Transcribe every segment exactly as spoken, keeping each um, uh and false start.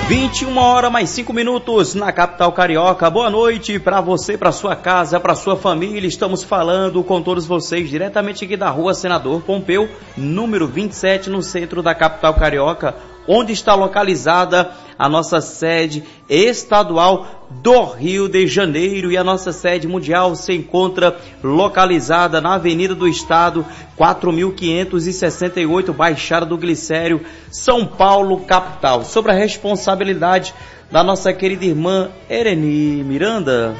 vinte e uma horas mais cinco minutos na capital carioca. Boa noite para você, para sua casa, para sua família. Estamos falando com todos vocês diretamente aqui da rua Senador Pompeu, número vinte e sete, no centro da capital carioca, onde está localizada a nossa sede estadual do Rio de Janeiro, e a nossa sede mundial se encontra localizada na Avenida do Estado, quatro mil quinhentos e sessenta e oito, Baixada do Glicério, São Paulo, capital. Sobre a responsabilidade da nossa querida irmã Ereni Miranda.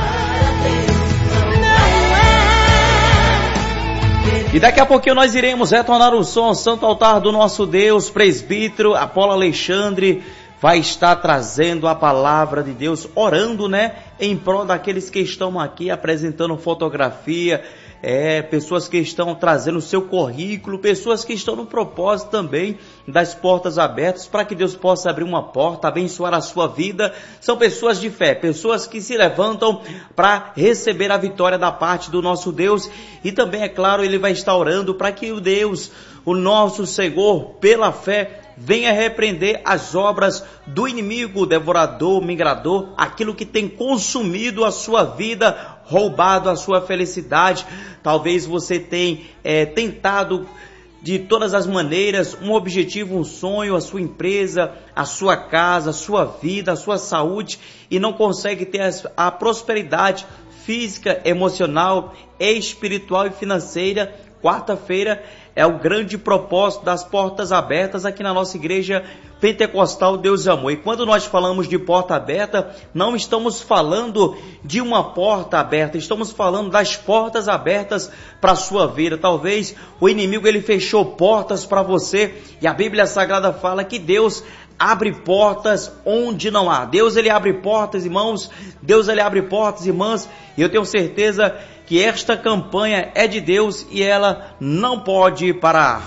E daqui a pouquinho nós iremos retornar o som ao Santo Altar do nosso Deus. Presbítero Apolo Alexandre vai estar trazendo a palavra de Deus, orando, né, em prol daqueles que estão aqui apresentando fotografia, é, pessoas que estão trazendo o seu currículo, pessoas que estão no propósito também das portas abertas, para que Deus possa abrir uma porta, abençoar a sua vida. São pessoas de fé, pessoas que se levantam para receber a vitória da parte do nosso Deus. E também, é claro, ele vai estar orando para que o Deus, o nosso Senhor, pela fé, venha repreender as obras do inimigo, devorador, migrador, aquilo que tem consumido a sua vida, roubado a sua felicidade. Talvez você tenha é, tentado de todas as maneiras um objetivo, um sonho, a sua empresa, a sua casa, a sua vida, a sua saúde, e não consegue ter a prosperidade física, emocional, espiritual e financeira. Quarta-feira é o grande propósito das portas abertas aqui na nossa igreja pentecostal Deus e Amor. E quando nós falamos de porta aberta, não estamos falando de uma porta aberta, estamos falando das portas abertas para a sua vida. Talvez o inimigo ele fechou portas para você, e a Bíblia Sagrada fala que Deus abre portas onde não há. Deus ele abre portas, irmãos. Deus ele abre portas, irmãs. E eu tenho certeza que esta campanha é de Deus e ela não pode parar.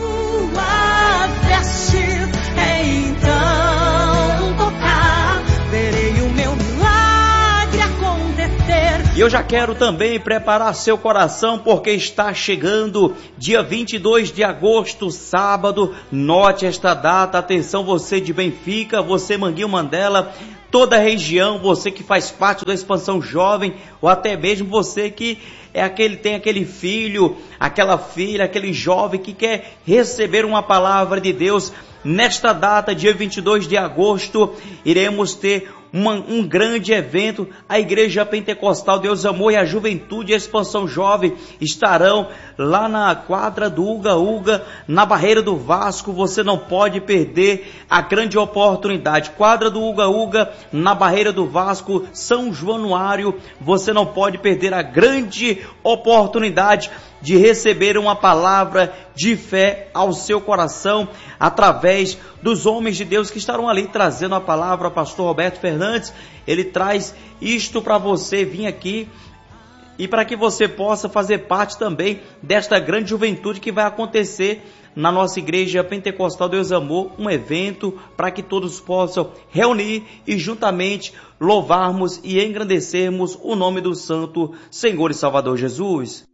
Tua veste é então tocar, verei o meu milagre acontecer. E eu já quero também preparar seu coração, porque está chegando dia vinte e dois de agosto, sábado. Note esta data, atenção, você de Benfica, você Manguinho Mandela, toda a região, você que faz parte da Expansão Jovem, ou até mesmo você que é aquele, tem aquele filho, aquela filha, aquele jovem que quer receber uma palavra de Deus. Nesta data, dia vinte e dois de agosto, iremos ter uma, um grande evento. A Igreja Pentecostal Deus Amor e a Juventude e a Expansão Jovem estarão lá na quadra do Uga Uga, na Barreira do Vasco. Você não pode perder a grande oportunidade. Quadra do Uga Uga, na Barreira do Vasco, São Januário. Você não pode perder a grande oportunidade de receber uma palavra de fé ao seu coração, através dos homens de Deus que estarão ali trazendo a palavra. Pastor Roberto Fernandes, ele traz isto para você vir aqui e para que você possa fazer parte também desta grande juventude que vai acontecer na nossa Igreja Pentecostal Deus Amor, um evento para que todos possam reunir e juntamente louvarmos e engrandecermos o nome do Santo Senhor e Salvador Jesus.